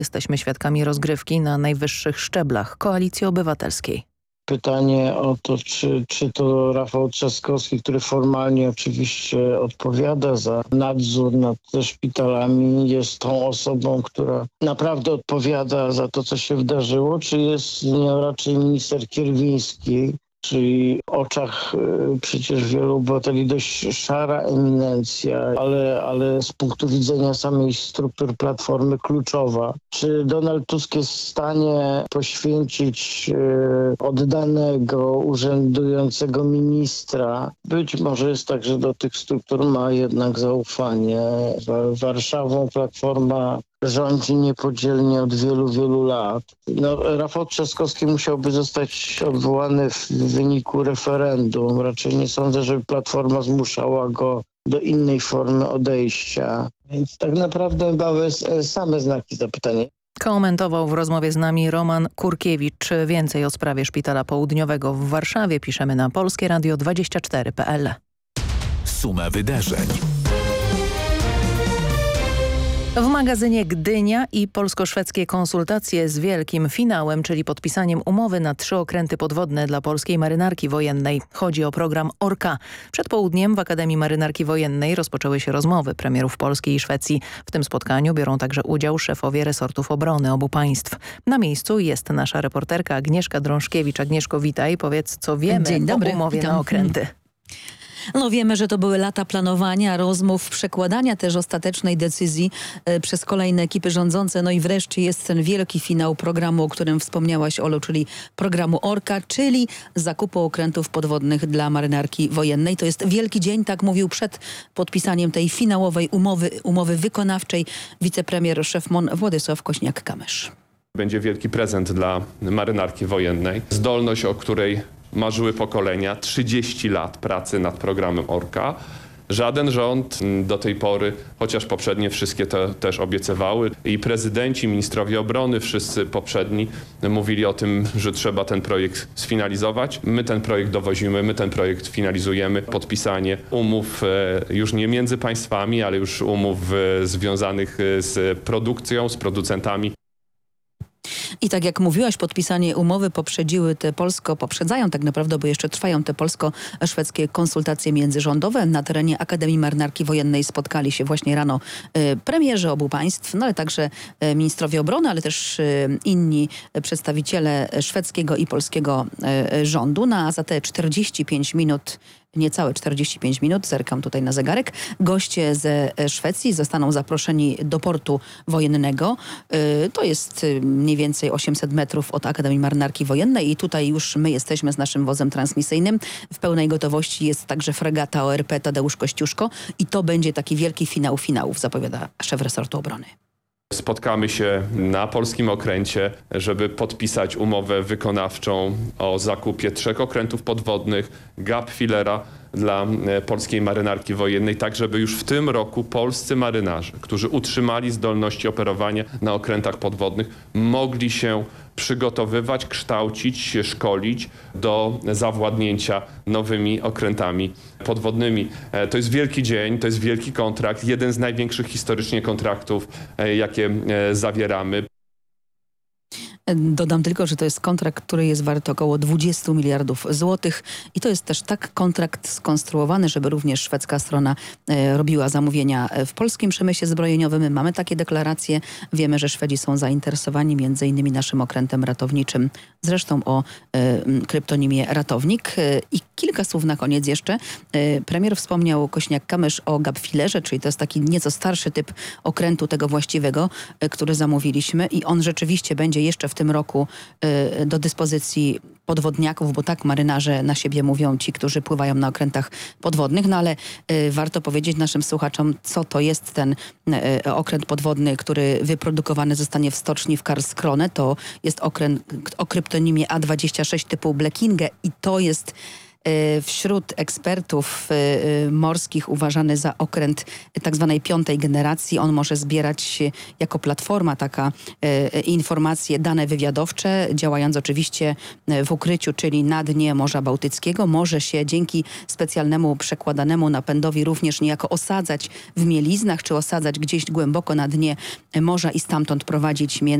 Jesteśmy świadkami rozgrywki na najwyższych szczeblach Koalicji Obywatelskiej. Pytanie o to, czy to Rafał Trzaskowski, który formalnie oczywiście odpowiada za nadzór nad szpitalami, jest tą osobą, która naprawdę odpowiada za to, co się wydarzyło, czy jest nią raczej minister Kierwiński, czyli w oczach przecież wielu obywateli dość szara eminencja, ale z punktu widzenia samej struktur Platformy kluczowa. Czy Donald Tusk jest w stanie poświęcić oddanego, urzędującego ministra? Być może jest tak, że do tych struktur ma jednak zaufanie. Warszawą Platforma rządzi niepodzielnie od wielu, wielu lat. Rafał Trzaskowski musiałby zostać odwołany w wyniku referendum. Raczej nie sądzę, żeby Platforma zmuszała go do innej formy odejścia. Więc tak naprawdę były same znaki zapytania. Komentował w rozmowie z nami Roman Kurkiewicz. Więcej o sprawie Szpitala Południowego w Warszawie piszemy na polskieradio24.pl. Suma wydarzeń. W magazynie Gdynia i polsko-szwedzkie konsultacje z wielkim finałem, czyli podpisaniem umowy na 3 okręty podwodne dla polskiej marynarki wojennej. Chodzi o program Orka. Przed południem w Akademii Marynarki Wojennej rozpoczęły się rozmowy premierów Polski i Szwecji. W tym spotkaniu biorą także udział szefowie resortów obrony obu państw. Na miejscu jest nasza reporterka Agnieszka Drążkiewicz. Agnieszko, witaj. Powiedz, co wiemy o umowie witam. na okręty. Wiemy, że to były lata planowania, rozmów, przekładania też ostatecznej decyzji przez kolejne ekipy rządzące. I wreszcie jest ten wielki finał programu, o którym wspomniałaś, Olu, czyli programu Orka, czyli zakupu okrętów podwodnych dla marynarki wojennej. To jest wielki dzień, tak mówił przed podpisaniem tej finałowej umowy wykonawczej wicepremier szef MON Władysław Kośniak-Kamysz. Będzie wielki prezent dla marynarki wojennej. Zdolność, o której marzyły pokolenia, 30 lat pracy nad programem Orka. Żaden rząd do tej pory, chociaż poprzednie wszystkie to też obiecywały, i prezydenci, ministrowie obrony, wszyscy poprzedni mówili o tym, że trzeba ten projekt sfinalizować. My ten projekt dowozimy, my ten projekt finalizujemy. Podpisanie umów już nie między państwami, ale już umów związanych z produkcją, z producentami. I tak jak mówiłaś, podpisanie umowy poprzedzają tak naprawdę, bo jeszcze trwają te polsko-szwedzkie konsultacje międzyrządowe. Na terenie Akademii Marynarki Wojennej spotkali się właśnie rano premierzy obu państw, ale także ministrowie obrony, ale też inni przedstawiciele szwedzkiego i polskiego rządu. Za te 45 minut, niecałe 45 minut, zerkam tutaj na zegarek, goście ze Szwecji zostaną zaproszeni do portu wojennego. To jest mniej więcej 800 metrów od Akademii Marynarki Wojennej i tutaj już my jesteśmy z naszym wozem transmisyjnym. W pełnej gotowości jest także fregata ORP Tadeusz Kościuszko i to będzie taki wielki finał finałów, zapowiada szef resortu obrony. Spotkamy się na polskim okręcie, żeby podpisać umowę wykonawczą o zakupie 3 okrętów podwodnych, Gapfillera dla polskiej marynarki wojennej, tak żeby już w tym roku polscy marynarze, którzy utrzymali zdolności operowania na okrętach podwodnych, mogli się przygotowywać, kształcić się, szkolić do zawładnięcia nowymi okrętami podwodnymi. To jest wielki dzień, to jest wielki kontrakt, jeden z największych historycznie kontraktów, jakie zawieramy. Dodam tylko, że to jest kontrakt, który jest wart około 20 miliardów złotych i to jest też tak kontrakt skonstruowany, żeby również szwedzka strona robiła zamówienia w polskim przemyśle zbrojeniowym. Mamy takie deklaracje. Wiemy, że Szwedzi są zainteresowani między innymi naszym okrętem ratowniczym, zresztą o kryptonimie Ratownik. I kilka słów na koniec jeszcze. Premier wspomniał Kośniak-Kamysz o Gapfillerze, czyli to jest taki nieco starszy typ okrętu tego właściwego, który zamówiliśmy i on rzeczywiście będzie jeszcze w tym roku do dyspozycji podwodniaków, bo tak marynarze na siebie mówią, ci, którzy pływają na okrętach podwodnych. Ale warto powiedzieć naszym słuchaczom, co to jest ten okręt podwodny, który wyprodukowany zostanie w stoczni w Karlskrona. To jest okręt o kryptonimie A26 typu Blekinge i to jest wśród ekspertów morskich uważany za okręt tak zwanej 5. generacji. On może zbierać jako platforma taka informacje, dane wywiadowcze, działając oczywiście w ukryciu, czyli na dnie Morza Bałtyckiego. Może się dzięki specjalnemu przekładanemu napędowi również niejako osadzać w mieliznach, czy osadzać gdzieś głęboko na dnie morza i stamtąd prowadzić